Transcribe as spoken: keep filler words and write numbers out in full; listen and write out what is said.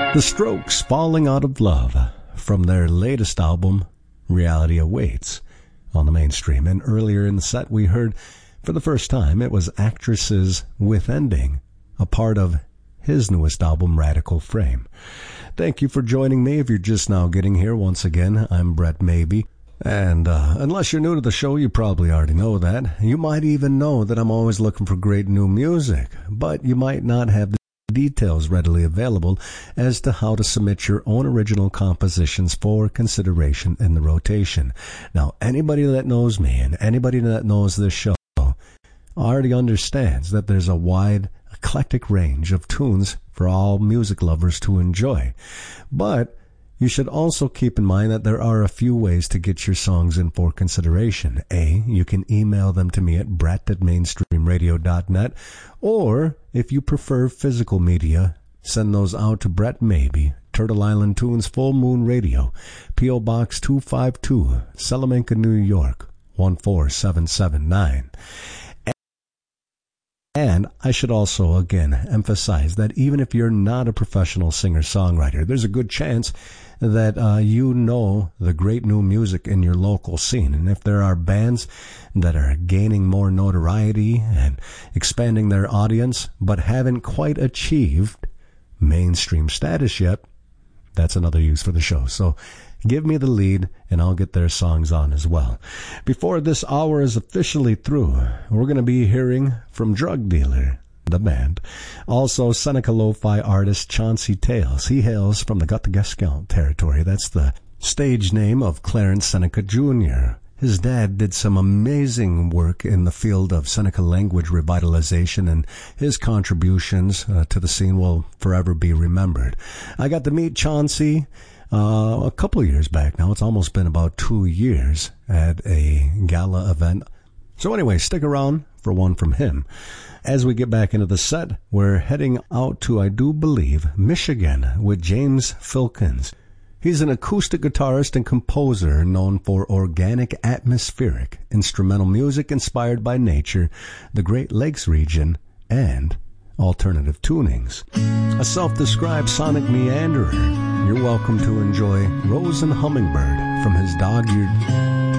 The Strokes, Falling Out of Love, from their latest album, Reality Awaits, on the mainstream. And earlier in the set we heard, for the first time, it was Actresses with Ending, a part of his newest album, Radical Frame. Thank you for joining me. If you're just now getting here, once again, I'm Brett Maybe. And uh, unless you're new to the show, you probably already know that. You might even know that I'm always looking for great new music, but you might not have the details readily available as to how to submit your own original compositions for consideration in the rotation. Now, anybody that knows me and anybody that knows this show already understands that there's a wide, eclectic range of tunes for all music lovers to enjoy. But you should also keep in mind that there are a few ways to get your songs in for consideration. A, you can email them to me at brett at mainstream radio dot net, or if you prefer physical media, send those out to Brett Maybe, Turtle Island Tunes, Full Moon Radio, P O. Box two five two, Salamanca, New York, one four seven seven nine. And I should also, again, emphasize that even if you're not a professional singer-songwriter, there's a good chance that uh, you know the great new music in your local scene. And if there are bands that are gaining more notoriety and expanding their audience, but haven't quite achieved mainstream status yet, that's another use for the show. So give me the lead, and I'll get their songs on as well. Before this hour is officially through, we're going to be hearing from Drug Dealer, the band. Also, Seneca Lo-Fi artist Chauncey Tales. He hails from the Gut the Gascon territory. That's the stage name of Clarence Seneca Junior His dad did some amazing work in the field of Seneca language revitalization, and his contributions uh, to the scene will forever be remembered. I got to meet Chauncey Uh, a couple of years back now. It's almost been about two years at a gala event. So anyway, stick around for one from him. As we get back into the set, we're heading out to, I do believe, Michigan with James Filkins. He's an acoustic guitarist and composer known for organic, atmospheric, instrumental music inspired by nature, the Great Lakes region, and alternative tunings. A self-described sonic meanderer, you're welcome to enjoy Rose and Hummingbird from his dog-eared